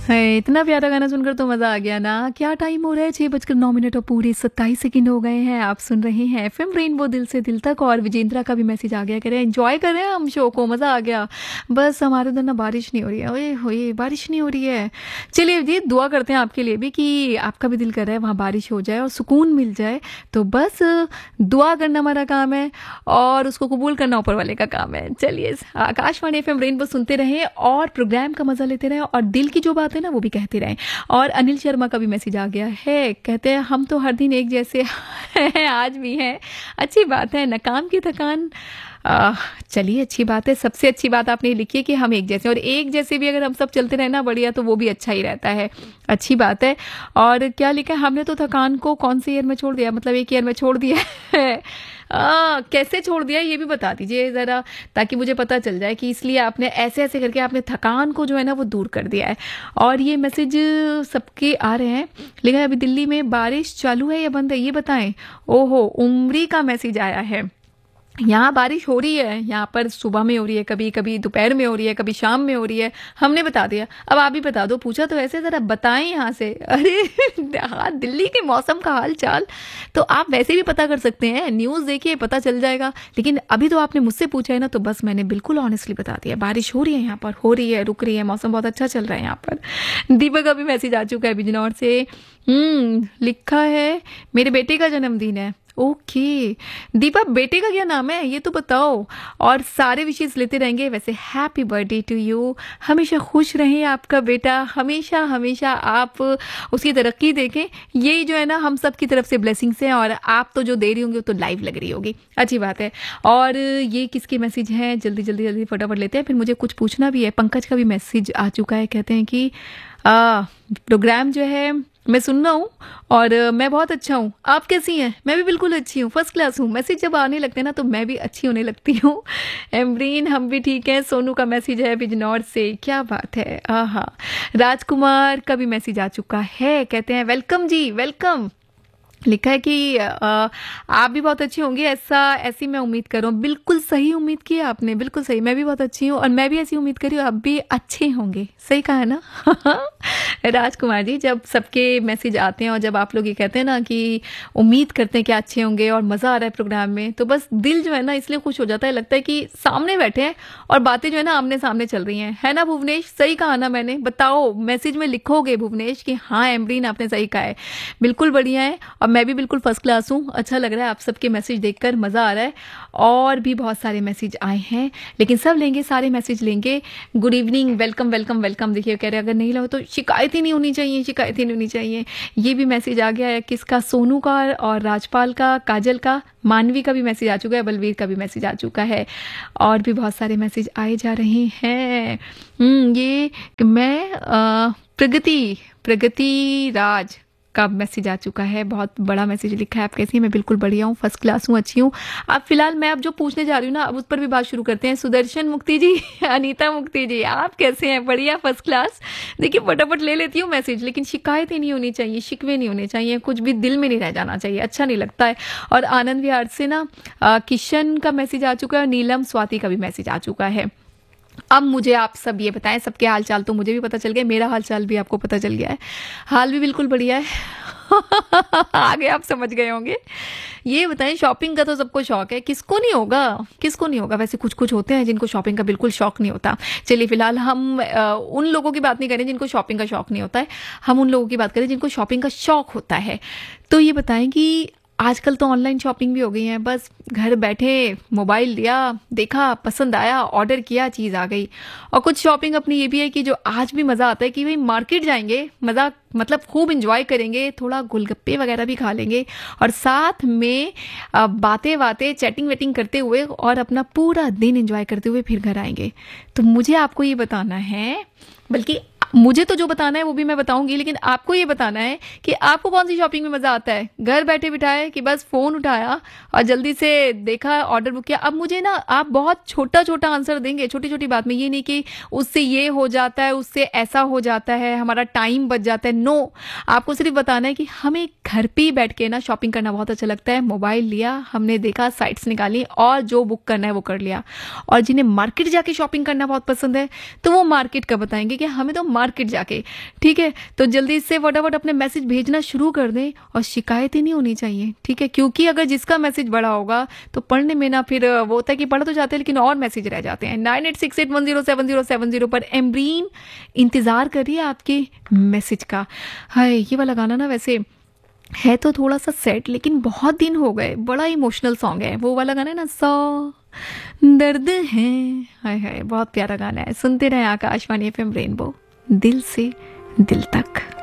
है, इतना प्यारा गाना सुनकर तो मज़ा आ गया ना। क्या टाइम हो रहा है, 6:09 और पूरे 27 सेकंड हो गए हैं। आप सुन रहे हैं एफएम रेनबो दिल से दिल तक। और विजेंद्रा का भी मैसेज आ गया, कह रहे हैं एंजॉय कर रहे हैं हम शो को, मज़ा आ गया। बस हमारे उधर ना बारिश नहीं हो रही है, ओए होए बारिश नहीं हो रही है। चलिए जी, दुआ करते हैं आपके लिए भी कि आपका भी दिल कर रहा है वहाँ बारिश हो जाए और सुकून मिल जाए। तो बस दुआ करना हमारा काम है और उसको कबूल करना ऊपर वाले का काम है। चलिए, आकाशवाणी एफएम रेनबो सुनते रहें और प्रोग्राम का मजा लेते रहें और दिल की जो बात है ना वो भी कहते रहें। और अनिल शर्मा का भी मैसेज आ गया है, कहते हैं हम तो हर दिन एक जैसे हैं, आज भी हैं। अच्छी बात है, न काम की थकान। चलिए, अच्छी बात है। सबसे अच्छी बात आपने लिखी है कि हम एक जैसे, और एक जैसे भी अगर हम सब चलते रहे ना बढ़िया, तो वो भी अच्छा ही रहता है। अच्छी बात है। और क्या लिखा है, हमने तो थकान को कौन से ईयर में छोड़ दिया, मतलब एक ईयर में छोड़ दिया है। कैसे छोड़ दिया ये भी बता दीजिए ज़रा, ताकि मुझे पता चल जाए कि इसलिए आपने ऐसे ऐसे करके आपने थकान को जो है ना वो दूर कर दिया है। और ये मैसेज सबके आ रहे हैं, लेकिन अभी दिल्ली में बारिश चालू है या बंद है ये बताएं। ओहो, उमरी का मैसेज आया है। यहाँ बारिश हो रही है, यहाँ पर सुबह में हो रही है, कभी कभी दोपहर में हो रही है, कभी शाम में हो रही है। हमने बता दिया, अब आप भी बता दो। पूछा तो ऐसे, ज़रा बताएं यहाँ से। अरे हाँ, दिल्ली के मौसम का हाल चाल तो आप वैसे भी पता कर सकते हैं, न्यूज़ देखिए पता चल जाएगा। लेकिन अभी तो आपने मुझसे पूछा है ना, तो बस मैंने बिल्कुल ऑनेस्टली बता दिया। बारिश हो रही है यहाँ पर, हो रही है, रुक रही है, मौसम बहुत अच्छा चल रहा है यहाँ पर। दीपक का भी मैसेज आ चुका है बिजनौर से। लिखा है मेरे बेटे का जन्मदिन है। ओके दीपा, बेटे का क्या नाम है ये तो बताओ। और सारे विशेष लेते रहेंगे। वैसे हैप्पी बर्थडे टू यू, हमेशा खुश रहें आपका बेटा, हमेशा हमेशा आप उसकी तरक्की देखें। यही जो है ना हम सब की तरफ से ब्लेसिंग्स हैं, और आप तो जो दे रही होंगी वो तो लाइव लग रही होगी। अच्छी बात है। और ये किसके मैसेज हैं, जल्दी जल्दी जल्दी फटाफट लेते हैं, फिर मुझे कुछ पूछना भी है। पंकज का भी मैसेज आ चुका है, कहते हैं कि प्रोग्राम जो है मैं सुन रहा हूँ और मैं बहुत अच्छा हूँ। आप कैसी हैं? मैं भी बिल्कुल अच्छी हूँ, फर्स्ट क्लास हूँ। मैसेज जब आने लगते हैं ना तो मैं भी अच्छी होने लगती हूँ। एमरीन, हम भी ठीक हैं। सोनू का मैसेज है बिजनौर से, क्या बात है। हाँ, राजकुमार का भी मैसेज आ चुका है, कहते हैं वेलकम जी, वेलकम। लिखा है कि आप भी बहुत अच्छी होंगी, ऐसी मैं उम्मीद कर रहा हूँ। बिल्कुल सही उम्मीद की है आपने, बिल्कुल सही। मैं भी बहुत अच्छी हूँ और मैं भी ऐसी उम्मीद करी हूँ आप भी अच्छे होंगे। सही कहा है ना। राजकुमार जी, जब सबके मैसेज आते हैं और जब आप लोग ये कहते हैं ना कि उम्मीद करते हैं कि अच्छे होंगे और मज़ा आ रहा है प्रोग्राम में, तो बस दिल जो है ना इसलिए खुश हो जाता है। लगता है कि सामने बैठे हैं और बातें जो है ना आमने सामने चल रही हैं। है ना भुवनेश? सही कहा ना मैंने? बताओ, मैसेज में लिखोगे भुवनेश कि हाँ एमरीन आपने सही कहा है। बिल्कुल बढ़िया है और मैं भी बिल्कुल फर्स्ट क्लास हूँ। अच्छा लग रहा है आप सबके मैसेज देखकर, मज़ा आ रहा है। और भी बहुत सारे मैसेज आए हैं, लेकिन सब लेंगे, सारे मैसेज लेंगे। Good evening, welcome welcome welcome. देखिए कह रहे अगर नहीं लगे तो शिकायत ही नहीं होनी चाहिए, शिकायत ही नहीं होनी चाहिए। ये भी मैसेज आ गया है, किसका? सोनू का और राजपाल का, काजल का, मानवी का भी मैसेज आ चुका है, बलवीर का भी मैसेज आ चुका है। और भी बहुत सारे मैसेज आए जा रहे हैं। ये मैं प्रगति राज का मैसेज आ चुका है, बहुत बड़ा मैसेज लिखा है। आप कैसी हैं? मैं बिल्कुल बढ़िया हूँ, फर्स्ट क्लास हूँ, अच्छी हूँ। अब फिलहाल मैं अब जो पूछने जा रही हूँ ना, अब उस पर भी बात शुरू करते हैं। सुदर्शन मुक्ति जी, अनीता मुक्ति जी, आप कैसे हैं? बढ़िया, फर्स्ट क्लास। देखिए फटाफट ले लेती हूँ मैसेज, लेकिन शिकायत ही नहीं होनी चाहिए, शिकवे नहीं होने चाहिए, कुछ भी दिल में नहीं रह जाना चाहिए, अच्छा नहीं लगता है। और आनंद विहार से ना किशन का मैसेज आ चुका है और नीलम स्वाति का भी मैसेज आ चुका है। अब मुझे आप सब ये बताएं, सबके हाल चाल तो मुझे भी पता चल गया, मेरा हाल चाल भी आपको पता चल गया है। हाल भी बिल्कुल बढ़िया है। आगे आप समझ गए होंगे। ये बताएं, शॉपिंग का तो सबको शौक है, किसको नहीं होगा, किसको नहीं होगा। वैसे कुछ कुछ होते हैं जिनको शॉपिंग का बिल्कुल शौक नहीं होता। चलिए फिलहाल हम उन लोगों की बात नहीं करें जिनको शॉपिंग का शौक नहीं होता है, हम उन लोगों की बात करें जिनको शॉपिंग का शौक होता है। तो ये बताएं कि आजकल तो ऑनलाइन शॉपिंग भी हो गई है। बस घर बैठे मोबाइल लिया, देखा, पसंद आया, ऑर्डर किया, चीज़ आ गई। और कुछ शॉपिंग अपनी ये भी है कि जो आज भी मज़ा आता है कि भाई मार्केट जाएंगे, मज़ा मतलब खूब इंजॉय करेंगे, थोड़ा गोलगप्पे वगैरह भी खा लेंगे और साथ में बातें बातें चैटिंग वेटिंग करते हुए और अपना पूरा दिन इंजॉय करते हुए फिर घर आएंगे। तो मुझे आपको ये बताना है, बल्कि मुझे तो जो बताना है वो भी मैं बताऊंगी, लेकिन आपको ये बताना है कि आपको कौन सी शॉपिंग में मज़ा आता है। घर बैठे बिठाए कि बस फ़ोन उठाया और जल्दी से देखा, ऑर्डर बुक किया। अब मुझे ना आप बहुत छोटा छोटा आंसर देंगे, छोटी छोटी बात में, ये नहीं कि उससे ये हो जाता है, उससे ऐसा हो जाता है, हमारा टाइम बच जाता है। नो, आपको सिर्फ बताना है कि हमें घर पे ही बैठ के ना शॉपिंग करना बहुत अच्छा लगता है। मोबाइल लिया, हमने देखा, साइट्स निकाली और जो बुक करना है वो कर लिया। और जिन्हें मार्केट जाके शॉपिंग करना बहुत पसंद है तो वो मार्केट का बताएंगे कि हमें तो मार्केट जाके, ठीक है। तो जल्दी से फटाफट अपने मैसेज भेजना शुरू कर दें और शिकायत ही नहीं होनी चाहिए, ठीक है, क्योंकि अगर जिसका मैसेज बड़ा होगा तो पढ़ने में ना फिर वो होता है कि पढ़ तो जाते हैं लेकिन और मैसेज रह जाते हैं। 9868107070 पर एमरीन इंतज़ार कर रही है आपके मैसेज का। हाय, ये वाला गाना ना वैसे है तो थोड़ा सा सैड, लेकिन बहुत दिन हो गए, बड़ा इमोशनल सॉन्ग है वो वाला गाना है ना, सौ दर्द है। हाय हाय, बहुत प्यारा गाना है। सुनते रहे आकाशवाणी एफएम रेनबो, दिल से दिल तक।